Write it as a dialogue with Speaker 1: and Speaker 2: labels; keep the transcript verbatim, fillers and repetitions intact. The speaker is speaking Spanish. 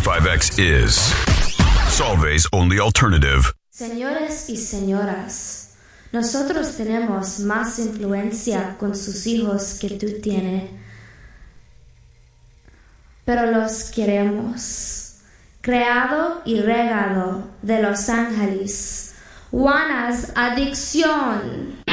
Speaker 1: ninety-five X is Solvay's only alternative.
Speaker 2: Señores y señoras, nosotros tenemos más influencia con sus hijos que tú tienes, pero los queremos. Creado y regado de Los Ángeles, Juana's Adicción.